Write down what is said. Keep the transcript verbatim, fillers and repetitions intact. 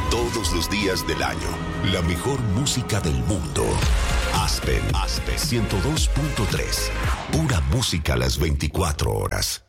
Todos los días del año, la mejor música del mundo. Aspen, Aspen ciento dos punto tres. Pura música a las veinticuatro horas.